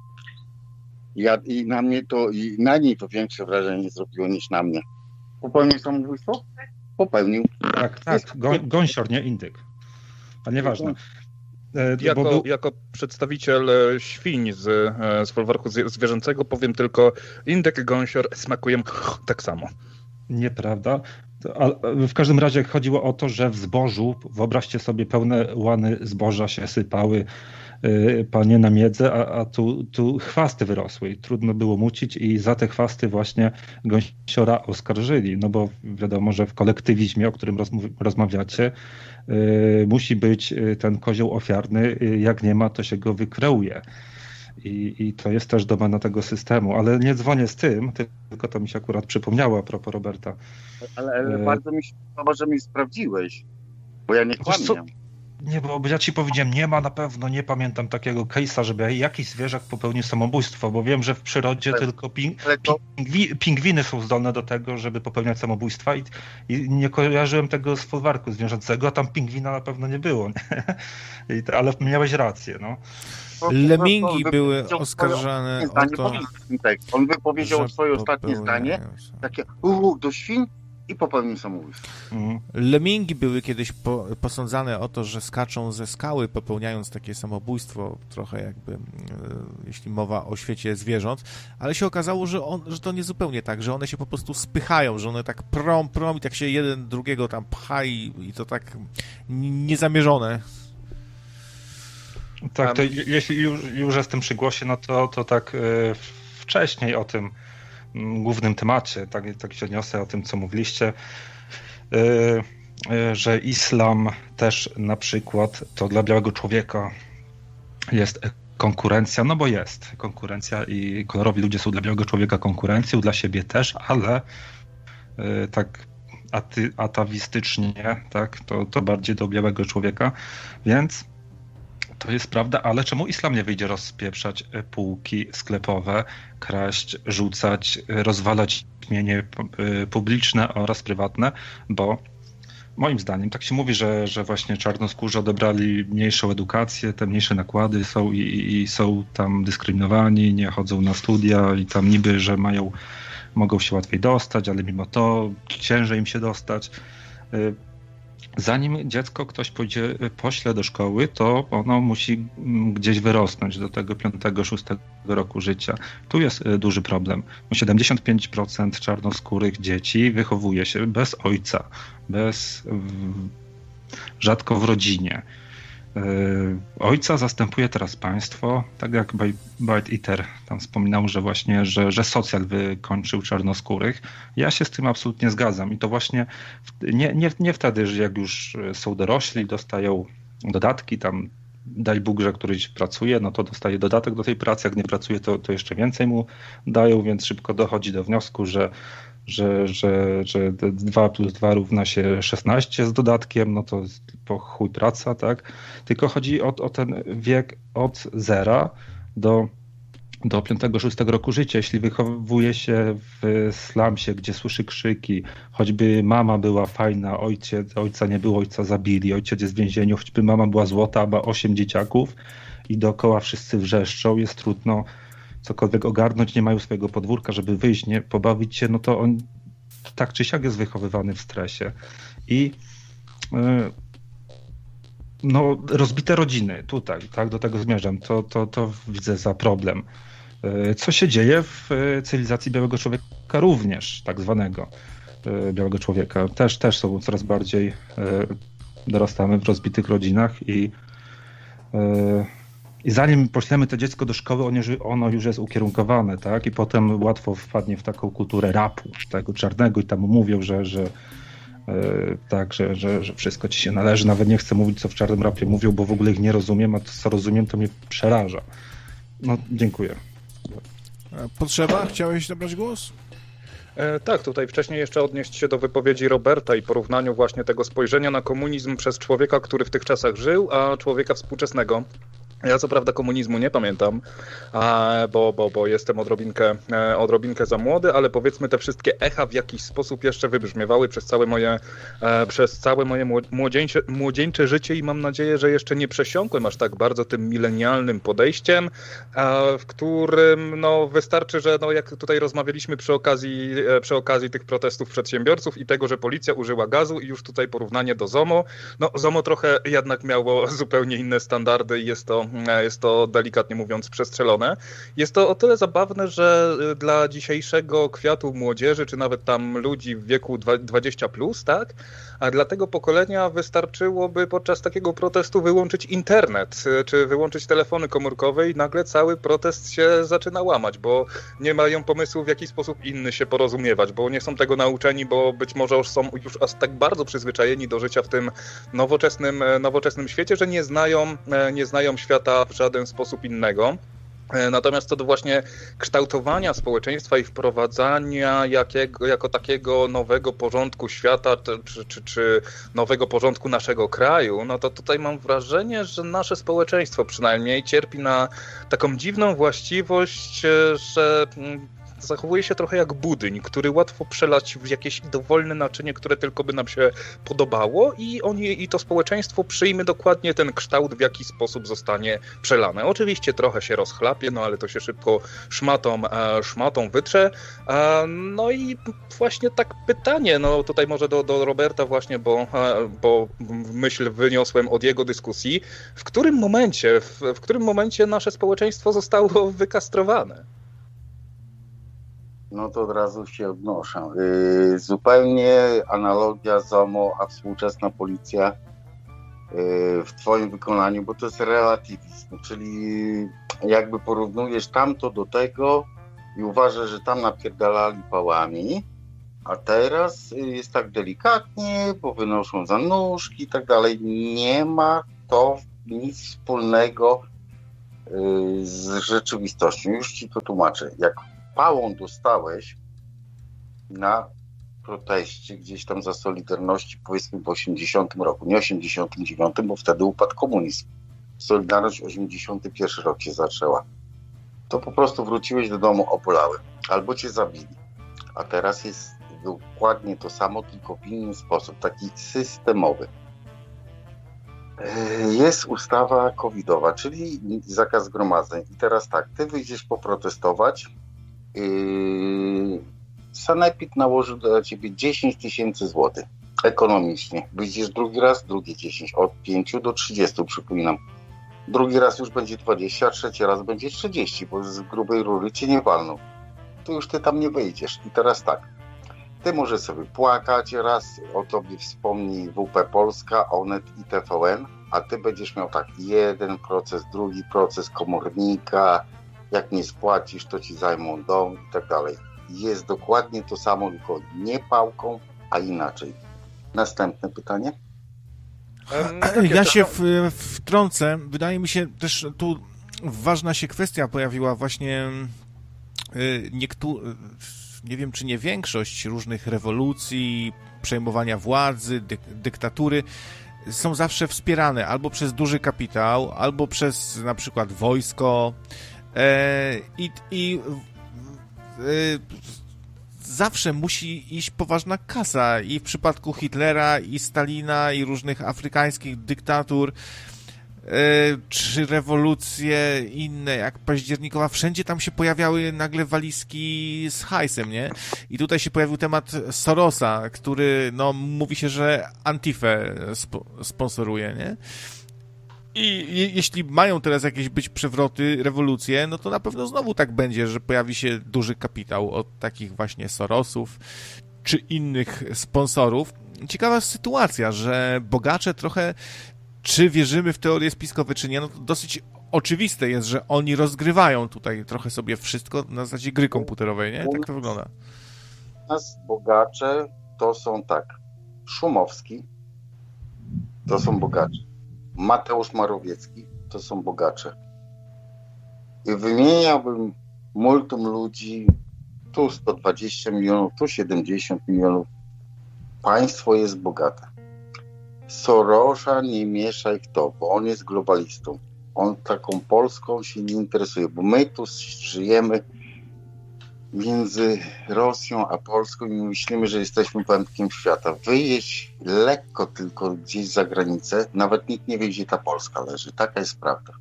I na niej to większe wrażenie zrobiło niż na mnie. Popełnił samobójstwo? Popełnił. Tak, gąsior, nie indyk. A nieważne. Jako przedstawiciel świń z folwarku zwierzęcego powiem tylko, indyk i gąsior smakują tak samo. Nieprawda. W każdym razie chodziło o to, że w zbożu, wyobraźcie sobie, pełne łany zboża się sypały, panie, na miedzę, a tu chwasty wyrosły i trudno było mucić i za te chwasty właśnie gąsiora oskarżyli, no bo wiadomo, że w kolektywizmie, o którym rozmawiacie, musi być ten kozioł ofiarny, jak nie ma, to się go wykreuje. I to jest też domena tego systemu, ale nie dzwonię z tym, tylko to mi się akurat przypomniało a propos Roberta. Ale bardzo mi się podoba, że mi sprawdziłeś, bo ja nie kłamię. Nie, bo ja ci powiedziałem, nie ma na pewno, nie pamiętam takiego case'a, żeby jakiś zwierzak popełnił samobójstwo, bo wiem, że w przyrodzie tylko pingwiny są zdolne do tego, żeby popełniać samobójstwa i nie kojarzyłem tego z folwarku zwierzęcego, a tam pingwina na pewno nie było, nie? Ale miałeś rację, no. Lemingi były oskarżane o to, on wypowiedział swoje ostatnie zdanie, takie do świń i popełnił samobójstwo. Lemingi były kiedyś posądzane o to, że skaczą ze skały, popełniając takie samobójstwo, trochę jakby, jeśli mowa o świecie zwierząt, ale się okazało, że to nie zupełnie tak, że one się po prostu spychają, że one tak prą i tak się jeden drugiego tam pcha i to tak niezamierzone. Tak, to jeśli już jestem przy głosie, no to tak wcześniej o tym głównym temacie, tak się odniosę o tym, co mówiliście, że islam też na przykład to dla białego człowieka jest konkurencja, no bo jest konkurencja i kolorowi ludzie są dla białego człowieka konkurencją, dla siebie też, ale tak atawistycznie, tak, to bardziej do białego człowieka, więc to jest prawda, ale czemu islam nie wyjdzie rozpieprzać półki sklepowe, kraść, rzucać, rozwalać mienie publiczne oraz prywatne, bo moim zdaniem tak się mówi, że właśnie czarnoskórzy odebrali mniejszą edukację, te mniejsze nakłady są i są tam dyskryminowani, nie chodzą na studia i tam niby, że mogą się łatwiej dostać, ale mimo to ciężej im się dostać. Zanim dziecko ktoś pośle do szkoły, to ono musi gdzieś wyrosnąć do tego 5-6 roku życia. Tu jest duży problem. 75% czarnoskórych dzieci wychowuje się bez ojca, rzadko w rodzinie. Ojca zastępuje teraz państwo, tak jak Bite Eater tam wspominał, że właśnie, że socjal wykończył czarnoskórych. Ja się z tym absolutnie zgadzam i to właśnie nie wtedy, że jak już są dorośli, dostają dodatki, tam daj Bóg, że któryś pracuje, no to dostaje dodatek do tej pracy, jak nie pracuje, to jeszcze więcej mu dają, więc szybko dochodzi do wniosku, że 2 + 2 równa się 16 z dodatkiem, no to po chuj praca, tak? Tylko chodzi o ten wiek od 0 do 5-6 roku życia. Jeśli wychowuje się w slumsie, gdzie słyszy krzyki, choćby mama była fajna, ojca nie było, ojca zabili, ojciec jest w więzieniu, choćby mama była złota, ma 8 dzieciaków i dookoła wszyscy wrzeszczą, jest trudno cokolwiek ogarnąć, nie mają swojego podwórka, żeby wyjść, nie pobawić się, no to on tak czy siak jest wychowywany w stresie. I rozbite rodziny tutaj, tak, do tego zmierzam, to widzę za problem. Co się dzieje w cywilizacji białego człowieka również, tak zwanego białego człowieka. Też są coraz bardziej dorastamy w rozbitych rodzinach i zanim poślemy to dziecko do szkoły, ono już jest ukierunkowane, tak? I potem łatwo wpadnie w taką kulturę rapu, tego czarnego i tam mówią, że wszystko ci się należy. Nawet nie chcę mówić, co w czarnym rapie mówią, bo w ogóle ich nie rozumiem, a to, co rozumiem, to mnie przeraża. No, dziękuję. Potrzeba? Chciałeś zabrać głos? Tak, tutaj wcześniej jeszcze odnieść się do wypowiedzi Roberta i porównaniu właśnie tego spojrzenia na komunizm przez człowieka, który w tych czasach żył, a człowieka współczesnego. Ja co prawda komunizmu nie pamiętam, bo jestem odrobinkę za młody, ale powiedzmy te wszystkie echa w jakiś sposób jeszcze wybrzmiewały przez całe moje młodzieńcze życie i mam nadzieję, że jeszcze nie przesiąkłem aż tak bardzo tym milenialnym podejściem, w którym wystarczy, że jak tutaj rozmawialiśmy przy okazji tych protestów przedsiębiorców i tego, że policja użyła gazu i już tutaj porównanie do ZOMO. ZOMO trochę jednak miało zupełnie inne standardy i jest to delikatnie mówiąc przestrzelone. Jest to o tyle zabawne, że dla dzisiejszego kwiatu młodzieży, czy nawet tam ludzi w wieku 20+, tak? A dla tego pokolenia wystarczyłoby podczas takiego protestu wyłączyć internet, czy wyłączyć telefony komórkowe i nagle cały protest się zaczyna łamać, bo nie mają pomysłu, w jaki sposób inny się porozumiewać, bo nie są tego nauczeni, bo być może już są aż tak bardzo przyzwyczajeni do życia w tym nowoczesnym świecie, że nie znają świata w żaden sposób innego. Natomiast co do właśnie kształtowania społeczeństwa i wprowadzania jako takiego nowego porządku świata, czy nowego porządku naszego kraju, no to tutaj mam wrażenie, że nasze społeczeństwo przynajmniej cierpi na taką dziwną właściwość, że zachowuje się trochę jak budyń, który łatwo przelać w jakieś dowolne naczynie, które tylko by nam się podobało i to społeczeństwo przyjmie dokładnie ten kształt, w jaki sposób zostanie przelane. Oczywiście trochę się rozchlapie, no ale to się szybko szmatą wytrze. No i właśnie tak pytanie, no tutaj może do Roberta właśnie, bo myśl wyniosłem od jego dyskusji. W którym momencie nasze społeczeństwo zostało wykastrowane? No to od razu się odnoszę. Zupełnie analogia ZOMO, a współczesna policja w twoim wykonaniu, bo to jest relatywizm, czyli jakby porównujesz tamto do tego i uważasz, że tam napierdalali pałami, a teraz jest tak delikatnie, bo wynoszą za nóżki i tak dalej. Nie ma to nic wspólnego z rzeczywistością. Już ci to tłumaczę. Jak pałą dostałeś na proteście gdzieś tam za Solidarności, powiedzmy w 80 roku, nie 89, bo wtedy upadł komunizm. Solidarność 81 rok się zaczęła. To po prostu wróciłeś do domu obolały. Albo cię zabili. A teraz jest dokładnie to samo, tylko w inny sposób, taki systemowy. Jest ustawa covidowa, czyli zakaz zgromadzeń. I teraz tak, ty wyjdziesz poprotestować, sanepid nałożył dla ciebie 10 000 złotych ekonomicznie. Wyjdziesz drugi raz, drugie 10, od 5 do 30, przypominam. Drugi raz już będzie 20, a trzeci raz będzie 30, bo z grubej rury cię nie walną. To już ty tam nie wyjdziesz. I teraz tak, ty możesz sobie płakać, raz o tobie wspomni WP Polska, Onet i TVN, a ty będziesz miał tak jeden proces, drugi proces komornika, jak nie spłacisz, to ci zajmą dom i tak dalej. Jest dokładnie to samo, tylko nie pałką, a inaczej. Następne pytanie? Ja się wtrącę. Wydaje mi się też tu ważna się kwestia pojawiła właśnie nie wiem czy nie większość różnych rewolucji, przejmowania władzy, dyktatury są zawsze wspierane albo przez duży kapitał, albo przez na przykład wojsko zawsze musi iść poważna kasa i w przypadku Hitlera i Stalina i różnych afrykańskich dyktatur czy rewolucje inne jak październikowa, wszędzie tam się pojawiały nagle walizki z hajsem, nie? I tutaj się pojawił temat Sorosa, który no mówi się, że Antifę sponsoruje, nie? I jeśli mają teraz jakieś być przewroty, rewolucje, no to na pewno znowu tak będzie, że pojawi się duży kapitał od takich właśnie Sorosów czy innych sponsorów. Ciekawa sytuacja, że bogacze trochę, czy wierzymy w teorie spiskowe, czy nie, no to dosyć oczywiste jest, że oni rozgrywają tutaj trochę sobie wszystko na zasadzie gry komputerowej, nie? Tak to wygląda. Nas bogacze to są tak, Szumowski to są bogacze. Mateusz Morawiecki to są bogacze. I wymieniałbym multum ludzi, tu 120 milionów, tu 70 milionów. Państwo jest bogate. Sorosa nie mieszaj w to, bo on jest globalistą. On taką Polską się nie interesuje, bo my tu żyjemy między Rosją a Polską i myślimy, że jesteśmy pępkiem świata. Wyjeźdź lekko tylko gdzieś za granicę, nawet nikt nie wie, gdzie ta Polska leży. Taka jest prawda.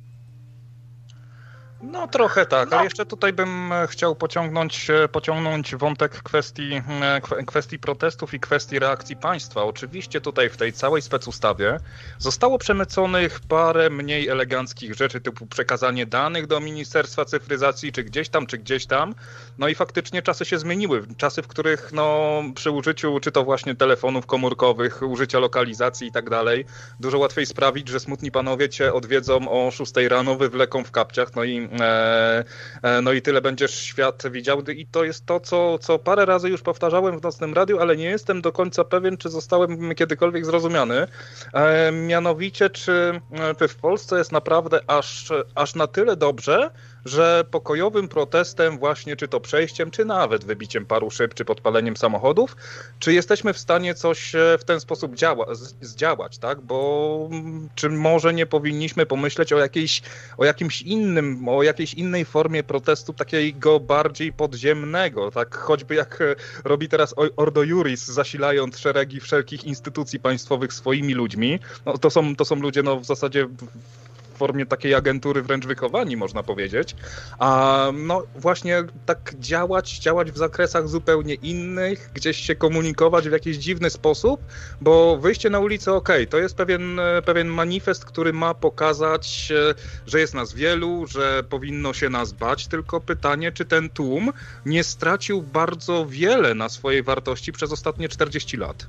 No trochę tak, ale jeszcze tutaj bym chciał pociągnąć wątek kwestii protestów i kwestii reakcji państwa. Oczywiście tutaj w tej całej specustawie zostało przemyconych parę mniej eleganckich rzeczy, typu przekazanie danych do Ministerstwa Cyfryzacji, czy gdzieś tam. No i faktycznie czasy się zmieniły. Czasy, w których no, przy użyciu czy to właśnie telefonów komórkowych, użycia lokalizacji i tak dalej, dużo łatwiej sprawić, że smutni panowie cię odwiedzą o 6 rano, wywleką w kapciach, no i tyle będziesz świat widział. I to jest to, co parę razy już powtarzałem w Nocnym Radiu, ale nie jestem do końca pewien, czy zostałem kiedykolwiek zrozumiany. Mianowicie, czy w Polsce jest naprawdę aż na tyle dobrze, że pokojowym protestem właśnie, czy to przejściem, czy nawet wybiciem paru szyb, czy podpaleniem samochodów, czy jesteśmy w stanie coś w ten sposób zdziałać, tak? Bo czy może nie powinniśmy pomyśleć o jakiejś innej formie protestu, takiego bardziej podziemnego, tak? Choćby jak robi teraz Ordo Iuris, zasilając szeregi wszelkich instytucji państwowych swoimi ludźmi. No, to są ludzie w zasadzie w formie takiej agentury wręcz wychowani, można powiedzieć. A no właśnie tak działać w zakresach zupełnie innych, gdzieś się komunikować w jakiś dziwny sposób, bo wyjście na ulicę, to jest pewien manifest, który ma pokazać, że jest nas wielu, że powinno się nas bać, tylko pytanie, czy ten tłum nie stracił bardzo wiele na swojej wartości przez ostatnie 40 lat.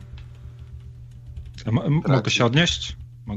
Mogę się odnieść?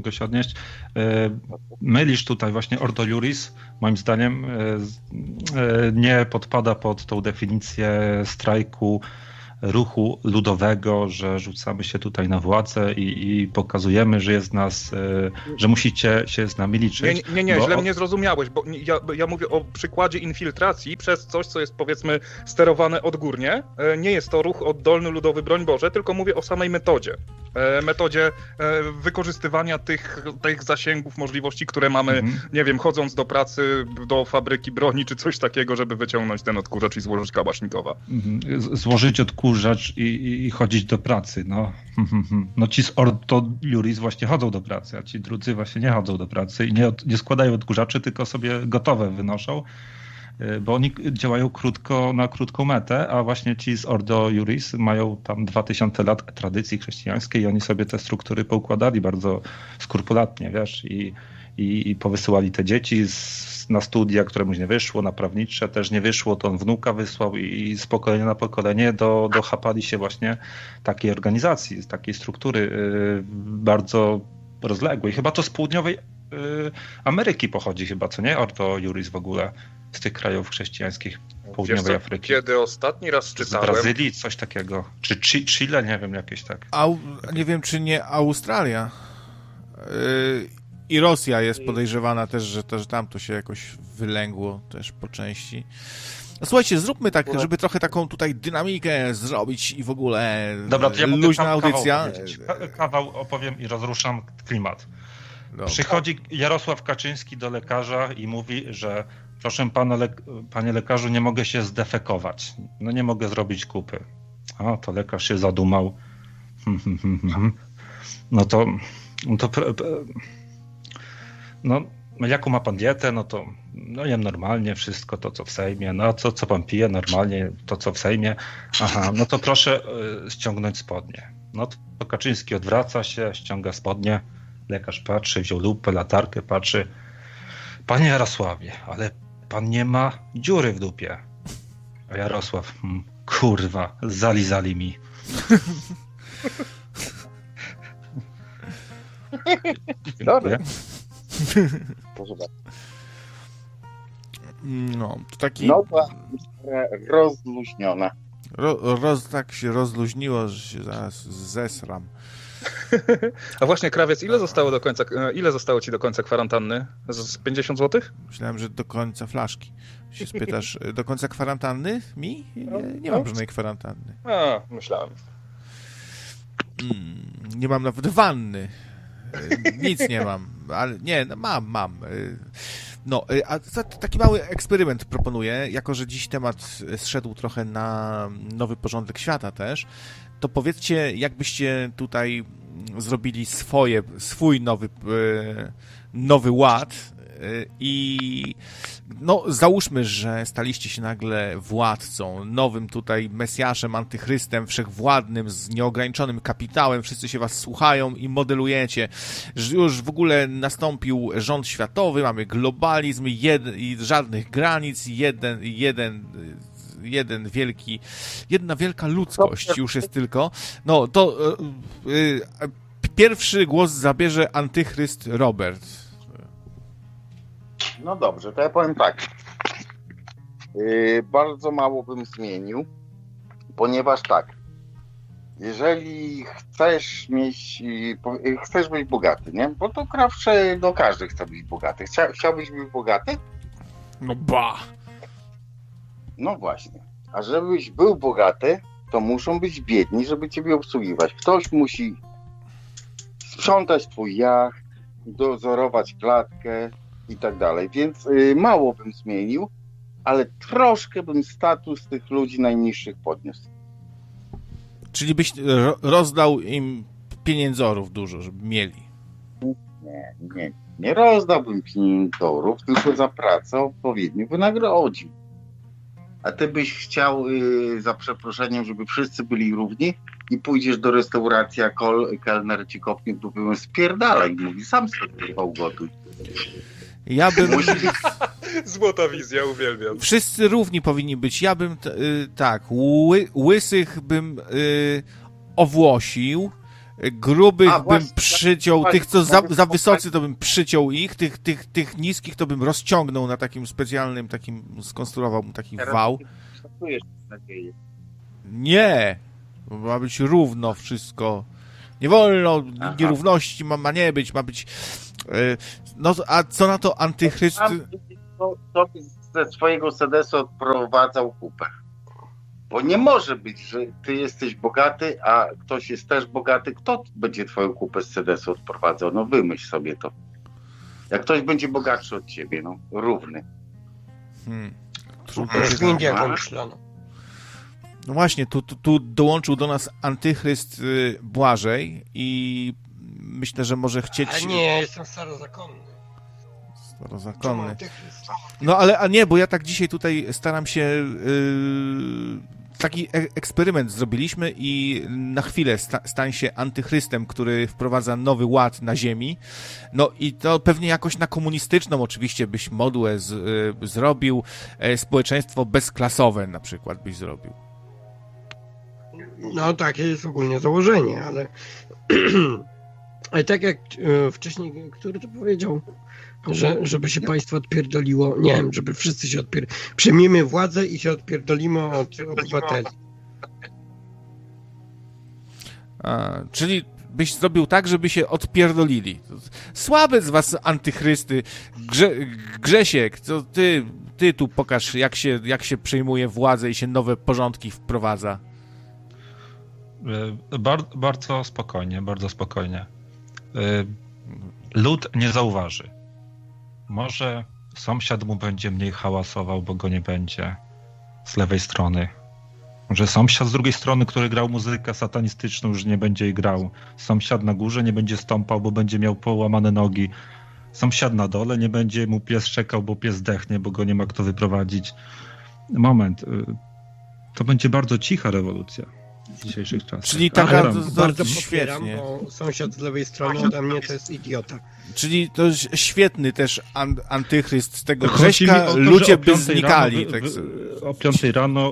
Mylisz tutaj właśnie Ordo Iuris, moim zdaniem nie podpada pod tą definicję strajku ruchu ludowego, że rzucamy się tutaj na władzę i pokazujemy, że jest nas, że musicie się z nami liczyć. Nie, źle mnie zrozumiałeś, bo ja mówię o przykładzie infiltracji przez coś, co jest powiedzmy sterowane odgórnie. Nie jest to ruch oddolny, ludowy, broń Boże, tylko mówię o samej metodzie. Metodzie wykorzystywania tych zasięgów, możliwości, które mamy, nie wiem, chodząc do pracy, do fabryki broni czy coś takiego, żeby wyciągnąć ten odkurzacz i złożyć kałasznikowa. Złożyć odkurzacz i chodzić do pracy, no. No ci z Ordo Iuris właśnie chodzą do pracy, a ci drudzy właśnie nie chodzą do pracy i nie składają odkurzaczy, tylko sobie gotowe wynoszą, bo oni działają na krótką metę, a właśnie ci z Ordo Iuris mają tam 2000 lat tradycji chrześcijańskiej i oni sobie te struktury poukładali bardzo skrupulatnie, wiesz, i powysyłali te dzieci na studia, któremuś nie wyszło, na prawnicze też nie wyszło, to on wnuka wysłał i z pokolenia na pokolenie dochapali się właśnie takiej organizacji, z takiej struktury bardzo rozległej. Chyba to z południowej Ameryki pochodzi chyba, co nie? Ordo Iuris w ogóle z tych krajów chrześcijańskich południowej Afryki. Kiedy ostatni raz czytałem... Z Brazylii coś takiego. Czy Chile, nie wiem, jakieś tak. Nie wiem, czy nie Australia. I Rosja jest podejrzewana też, że tam to się jakoś wylęgło też po części. No, słuchajcie, zróbmy tak, żeby trochę taką tutaj dynamikę zrobić i w ogóle dobra, to ja luźna audycja. Kawał opowiem i rozruszam klimat. Dobra. Przychodzi Jarosław Kaczyński do lekarza i mówi, że proszę pana, panie lekarzu, nie mogę się zdefekować. No nie mogę zrobić kupy. A, to lekarz się zadumał. No jaką ma pan dietę? No jem normalnie wszystko to, co w Sejmie. No co pan pije? Normalnie to, co w Sejmie. Aha, no to proszę ściągnąć spodnie. No to Kaczyński odwraca się, ściąga spodnie. Lekarz patrzy, wziął lupę, latarkę, patrzy. Panie Jarosławie, ale pan nie ma dziury w dupie. A Jarosław, kurwa, zalizali mi. Dobry. No, to taki... Nowa, rozluźniona. Tak się rozluźniło, że się zaraz zesram. A właśnie, Krawiec, ile zostało ci do końca kwarantanny? Z 50 zł? Myślałem, że do końca flaszki. Się spytasz, do końca kwarantanny? Mi? Nie mam żadnej kwarantanny. Myślałem. Nie mam nawet wanny. Nic nie mam. Ale nie, no mam. No, a taki mały eksperyment proponuję, jako że dziś temat zszedł trochę na nowy porządek świata też, to powiedzcie, jakbyście tutaj zrobili swój nowy ład i no załóżmy, że staliście się nagle władcą, nowym tutaj Mesjaszem, antychrystem, wszechwładnym, z nieograniczonym kapitałem, wszyscy się was słuchają i modelujecie, że już w ogóle nastąpił rząd światowy, mamy globalizm i żadnych granic, jedna wielka ludzkość już jest tylko. No to pierwszy głos zabierze antychryst Robert. No dobrze, to ja powiem tak. Bardzo mało bym zmienił, ponieważ tak, jeżeli chcesz być bogaty, nie? Bo to każdy chce być bogaty. Chciałbyś być bogaty? No ba! No właśnie. A żebyś był bogaty, to muszą być biedni, żeby ciebie obsługiwać. Ktoś musi sprzątać twój jacht, dozorować klatkę i tak dalej. Więc mało bym zmienił, ale troszkę bym status tych ludzi najniższych podniósł. Czyli byś rozdał im pieniędzorów dużo, żeby mieli. Nie rozdałbym pieniędzorów, tylko za pracę odpowiednio wynagrodził. A ty byś chciał, za przeproszeniem, żeby wszyscy byli równi i pójdziesz do restauracji, a kelner ci kopnie w dupę, spierdalaj, mówi, sam sobie ugotuj. Ja bym... Złota wizja, uwielbiam. Wszyscy równi powinni być. Ja bym, łysych bym owłosił, grubych bym przyciął, tych, co za wysocy, to bym przyciął ich, tych niskich to bym rozciągnął na takim specjalnym, skonstruował taki wał. Nie! Ma być równo wszystko. Nie wolno, nierówności ma nie być, ma być... No, a co na to antychryst? To ze swojego sedesu odprowadzał kupę. Bo nie może być, że ty jesteś bogaty, a ktoś jest też bogaty. Kto będzie twoją kupę z sedesu odprowadzał? No wymyśl sobie to. Jak ktoś będzie bogatszy od ciebie, no równy. Trudno pomyślano. No właśnie, tu dołączył do nas antychryst Błażej i myślę, że może chcieć... Ale nie, ja jestem starozakonny. Starozakonny. No ale nie, bo ja tak dzisiaj tutaj staram się... Taki eksperyment zrobiliśmy i na chwilę stań się antychrystem, który wprowadza nowy ład na ziemi. No i to pewnie jakoś na komunistyczną oczywiście byś modłę zrobił, społeczeństwo bezklasowe na przykład byś zrobił. No takie jest ogólnie założenie, ale ale tak jak wcześniej, który to powiedział, że żeby się państwo odpierdoliło, nie wiem, żeby wszyscy się przejmiemy władzę i się odpierdolimy od obywateli. Czyli byś zrobił tak, żeby się odpierdolili. Słabe z was antychrysty. Grzesiek, to ty tu pokaż, jak się przejmuje władzę i się nowe porządki wprowadza. Bardzo spokojnie, bardzo spokojnie. Lud nie zauważy. Może sąsiad mu będzie mniej hałasował, bo go nie będzie z lewej strony. Może sąsiad z drugiej strony, który grał muzykę satanistyczną, już nie będzie jej grał. Sąsiad na górze nie będzie stąpał, bo będzie miał połamane nogi. Sąsiad na dole nie będzie mu pies czekał, bo pies zdechnie, bo go nie ma kto wyprowadzić. Moment. To będzie bardzo cicha rewolucja w dzisiejszych czasach. Czyli taka bardzo świetnie. popieram, bo sąsiad z lewej strony ode mnie to jest idiota. Czyli to świetny też antychryst z tego Grześka, ludzie by znikali. O 5 rano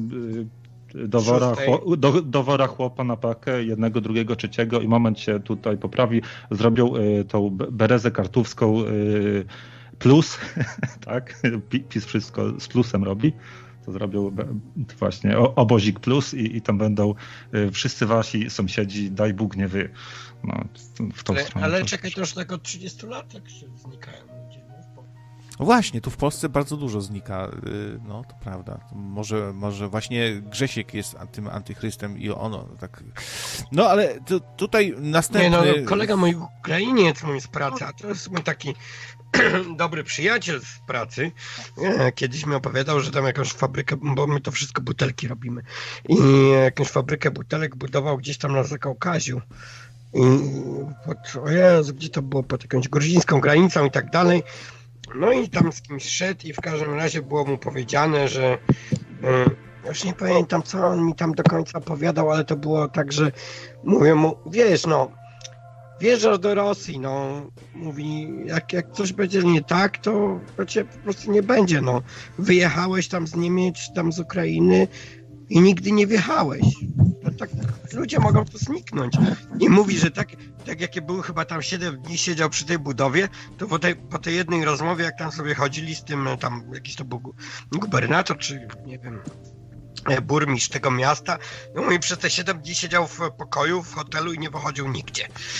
do wora chłopa na pakę, jednego, drugiego, trzeciego i moment się tutaj poprawi, zrobią tą berezę kartówską plus, tak? PiS wszystko z plusem robi. To zrobią właśnie obozik plus i tam będą wszyscy wasi sąsiedzi, daj Bóg, nie wy. No, w tą stronę. Ale czekaj, to już tak od 30 lat tak się znikają ludzie. No właśnie, tu w Polsce bardzo dużo znika. No, to prawda. Może właśnie Grzesiek jest tym antychrystem i ono tak... No, ale tutaj następny... Nie, no, kolega mój w Ukrainie, mój z pracy, a to jest mój taki dobry przyjaciel z pracy, kiedyś mi opowiadał, że tam jakąś fabrykę, bo my to wszystko butelki robimy, i jakąś fabrykę butelek budował gdzieś tam na Zakaukaziu. O Jezu, gdzie to było? Pod jakąś gruzińską granicą i tak dalej. No i tam z kimś szedł i w każdym razie było mu powiedziane, że już nie pamiętam, co on mi tam do końca opowiadał, ale to było tak, że mówię mu, wiesz, no, wjeżdżasz do Rosji, no, mówi, jak coś będzie nie tak, to cię po prostu nie będzie, no. Wyjechałeś tam z Niemiec, tam z Ukrainy i nigdy nie wjechałeś. No tak ludzie mogą to zniknąć. I mówi, że tak jakie były chyba tam 7 dni siedział przy tej budowie, to po tej jednej rozmowie, jak tam sobie chodzili z tym, tam jakiś to był gubernator, czy nie wiem, burmistrz tego miasta, no i przez te 7 dni siedział w pokoju, w hotelu i nie wychodził nigdzie.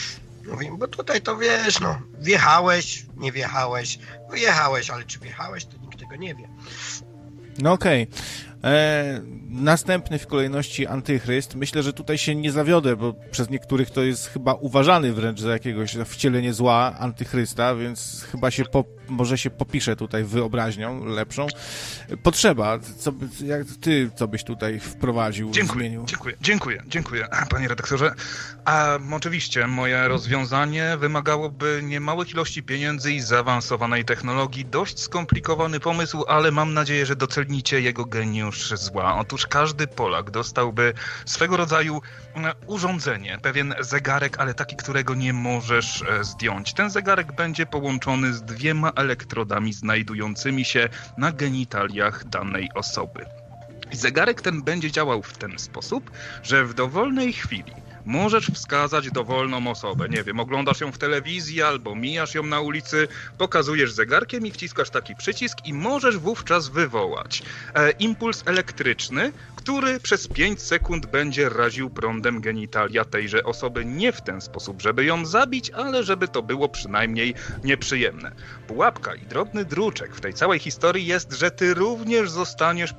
Mówi, bo tutaj to wiesz, no, wjechałeś, nie wjechałeś, wyjechałeś, ale czy wjechałeś, to nikt tego nie wie. No okej. Następny w kolejności Antychryst. Myślę, że tutaj się nie zawiodę, bo przez niektórych to jest chyba uważany wręcz za jakiegoś wcielenie zła Antychrysta, więc chyba może się popiszę tutaj wyobraźnią lepszą. Potrzeba. Co byś tutaj wprowadził, zmienił? Dziękuję, panie redaktorze. Oczywiście, moje rozwiązanie wymagałoby niemałych ilości pieniędzy i zaawansowanej technologii. Dość skomplikowany pomysł, ale mam nadzieję, że docenicie jego geniusz zła. Otóż każdy Polak dostałby swego rodzaju urządzenie, pewien zegarek, ale taki, którego nie możesz zdjąć. Ten zegarek będzie połączony z 2 elektrodami znajdującymi się na genitaliach danej osoby. I zegarek ten będzie działał w ten sposób, że w dowolnej chwili możesz wskazać dowolną osobę. Nie wiem, oglądasz ją w telewizji albo mijasz ją na ulicy, pokazujesz zegarkiem i wciskasz taki przycisk i możesz wówczas wywołać impuls elektryczny, który przez 5 sekund będzie raził prądem genitalia tejże osoby. Nie w ten sposób, żeby ją zabić, ale żeby to było przynajmniej nieprzyjemne. Pułapka i drobny druczek w tej całej historii jest, że ty również zostaniesz